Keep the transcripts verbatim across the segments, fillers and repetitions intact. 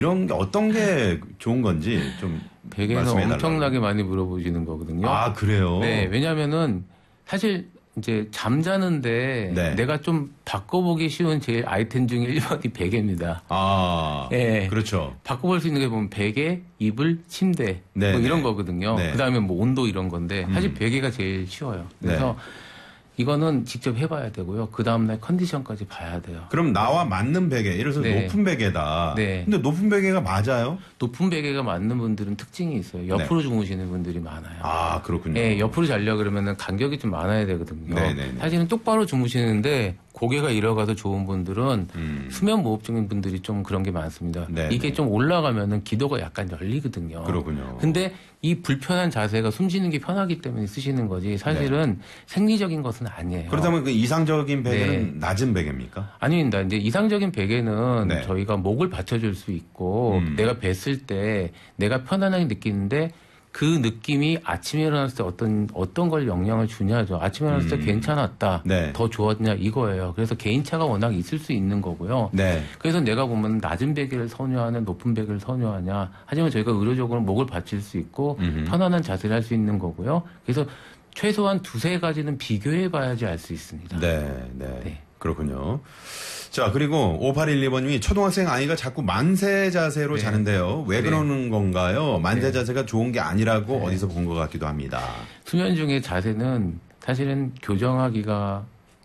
이런 게 어떤 게 좋은 건지 좀 베개는 엄청나게 많이 물어보시는 거거든요. 아, 그래요? 네, 왜냐면은 사실 이제 잠자는데 네. 내가 좀 바꿔보기 쉬운 제일 아이템 중에 일 번이 베개입니다. 아, 네. 그렇죠. 바꿔볼 수 있는 게 보면 베개, 이불, 침대 네, 뭐 이런 네. 거거든요. 네. 그 다음에 뭐 온도 이런 건데 사실 음. 베개가 제일 쉬워요. 그래서 네. 이거는 직접 해봐야 되고요. 그 다음날 컨디션까지 봐야 돼요. 그럼 나와 맞는 베개, 예를 들어서 네. 높은 베개다. 네. 근데 높은 베개가 맞아요? 높은 베개가 맞는 분들은 특징이 있어요. 옆으로 네. 주무시는 분들이 많아요. 아, 그렇군요. 네, 옆으로 자려고 그러면은 간격이 좀 많아야 되거든요. 네네네. 사실은 똑바로 주무시는데 고개가 이러가도 좋은 분들은 음. 수면 무호흡증인 분들이 좀 그런 게 많습니다. 네네. 이게 좀 올라가면은 기도가 약간 열리거든요. 그렇군요. 근데 이 불편한 자세가 숨 쉬는 게 편하기 때문에 쓰시는 거지 사실은 네. 생리적인 것은 아니에요. 그렇다면 그 이상적인 베개는 네. 낮은 베개입니까? 아닙니다. 이제 이상적인 베개는 네. 저희가 목을 받쳐줄 수 있고 음. 내가 뱄을 때 내가 편안하게 느끼는데 그 느낌이 아침에 일어났을 때 어떤, 어떤 걸 영향을 주냐죠. 아침에 일어났을 때 음. 괜찮았다. 네. 더 좋았냐 이거예요. 그래서 개인차가 워낙 있을 수 있는 거고요. 네. 그래서 내가 보면 낮은 베개를 선호하냐 높은 베개를 선호하냐. 하지만 저희가 의료적으로 목을 받칠 수 있고 음흠. 편안한 자세를 할 수 있는 거고요. 그래서 최소한 두세 가지는 비교해 봐야지 알 수 있습니다. 네, 네. 네. 그렇군요. 자, 그리고 오팔일이 번님이 초등학생 아이가 자꾸 만세 자세로 네. 자는데요. 왜 그러는 네. 건가요? 만세 네. 자세가 좋은 게 아니라고 네. 어디서 본 것 같기도 합니다. 수면 중에 자세는 사실은 교정하기가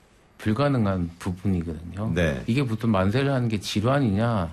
불가능한 부분이거든요. 네. 이게 보통 만세를 하는 게 질환이냐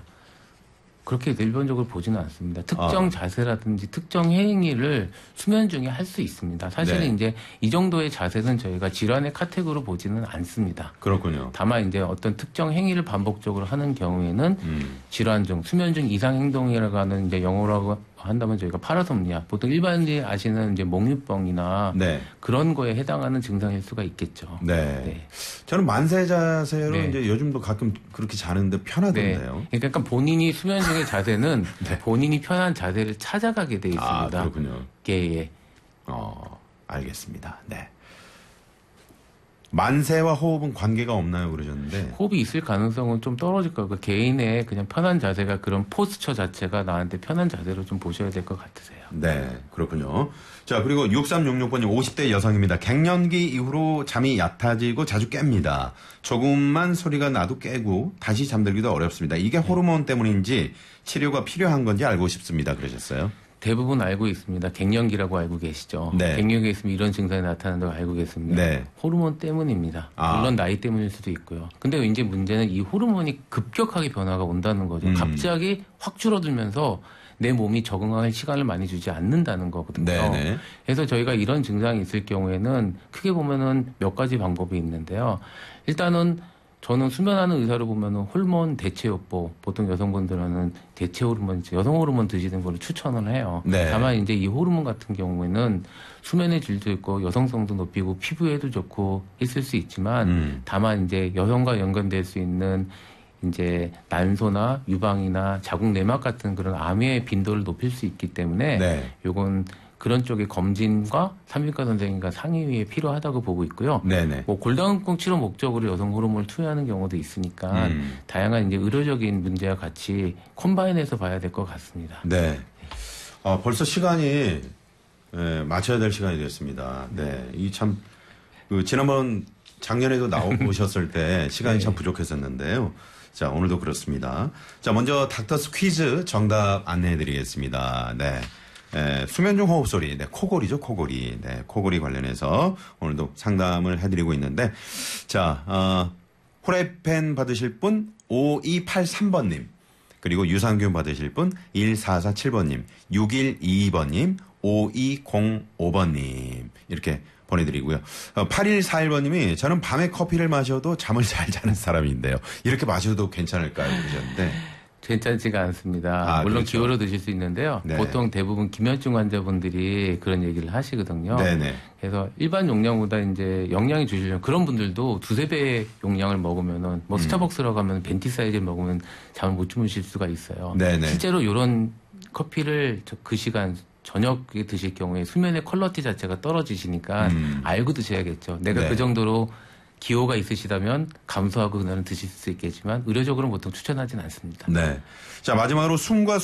그렇게 일반적으로 보지는 않습니다. 특정 아. 자세라든지 특정 행위를 수면 중에 할 수 있습니다. 사실은 네. 이제 이 정도의 자세는 저희가 질환의 카테고리로 보지는 않습니다. 그렇군요. 다만 이제 어떤 특정 행위를 반복적으로 하는 경우에는 음. 질환 중, 수면 중 이상 행동이라고 하는 이제 영어로 한다면 저희가 파라솜니아, 보통 일반인이 아시는 이제 목류병이나 네. 그런 거에 해당하는 증상일 수가 있겠죠. 네. 네. 저는 만세 자세로 네. 이제 요즘도 가끔 그렇게 자는데 편하던데요. 네. 그러니까 본인이 수면 중의 자세는 네. 본인이 편한 자세를 찾아가게 돼 있습니다. 아, 그렇군요. 예. 어, 알겠습니다. 네. 만세와 호흡은 관계가 없나요? 그러셨는데. 호흡이 있을 가능성은 좀 떨어질 거예요. 그 개인의 그냥 편한 자세가 그런 포스처 자체가 나한테 편한 자세로 좀 보셔야 될 것 같으세요. 네, 그렇군요. 자, 그리고 육삼육육 번님 오십 대 여성입니다. 갱년기 이후로 잠이 얕아지고 자주 깹니다. 조금만 소리가 나도 깨고 다시 잠들기도 어렵습니다. 이게 호르몬 때문인지 치료가 필요한 건지 알고 싶습니다. 그러셨어요. 대부분 알고 있습니다. 갱년기라고 알고 계시죠. 네. 갱년기에 있으면 이런 증상이 나타난다고 알고 계십니다. 네. 호르몬 때문입니다. 아. 물론 나이 때문일 수도 있고요. 근데 이제 문제는 이 호르몬이 급격하게 변화가 온다는 거죠. 음. 갑자기 확 줄어들면서 내 몸이 적응할 시간을 많이 주지 않는다는 거거든요. 네네. 그래서 저희가 이런 증상이 있을 경우에는 크게 보면은 몇 가지 방법이 있는데요. 일단은 저는 수면하는 의사를 보면은 호르몬 대체요법, 보통 여성분들은 대체 호르몬, 여성 호르몬 드시는 걸 추천을 해요. 네. 다만 이제 이 호르몬 같은 경우에는 수면의 질도 있고 여성성도 높이고 피부에도 좋고 있을 수 있지만 음. 다만 이제 여성과 연관될 수 있는 이제 난소나 유방이나 자궁 내막 같은 그런 암의 빈도를 높일 수 있기 때문에 네. 요건 그런 쪽의 검진과 산부인과 선생님과 상의에 필요하다고 보고 있고요. 네네. 뭐 골다공증 치료 목적으로 여성 호르몬을 투여하는 경우도 있으니까 음. 다양한 이제 의료적인 문제와 같이 콤바인해서 봐야 될 것 같습니다. 네. 아, 벌써 시간이 예, 맞춰야 될 시간이 됐습니다. 네. 이 참 그 지난번 작년에도 나오셨을 때 시간이 네. 참 부족했었는데요. 자, 오늘도 그렇습니다. 자, 먼저 닥터스 퀴즈 정답 안내해 드리겠습니다. 네. 에, 수면 중 호흡 소리, 네, 코골이죠, 코골이. 네, 코골이 관련해서 오늘도 상담을 해드리고 있는데, 자, 어, 후라이팬 받으실 분 오이팔삼 번님, 그리고 유산균 받으실 분 일사사칠 번님, 육일이이 번님, 오이공오 번님, 이렇게 보내드리고요. 어, 팔일사일 번님이 저는 밤에 커피를 마셔도 잠을 잘 자는 사람인데요. 이렇게 마셔도 괜찮을까요? 그러셨는데. 괜찮지가 않습니다. 아, 물론 그렇죠. 기호로 드실 수 있는데요. 네. 보통 대부분 기면증 환자분들이 그런 얘기를 하시거든요. 네네. 그래서 일반 용량보다 이제 영양이 주시려면 그런 분들도 두세 배의 용량을 먹으면은 뭐 음. 스타벅스라고 하면 벤티 사이즈를 먹으면 잠을 못 주무실 수가 있어요. 네네. 실제로 이런 커피를 그 시간 저녁에 드실 경우에 수면의 퀄리티 자체가 떨어지시니까 음. 알고 드셔야겠죠. 내가 네. 그 정도로 기호가 있으시다면 감소하고 그날은 드실 수 있겠지만 의료적으로는 보통 추천하지는 않습니다. 네. 자, 마지막으로 숨과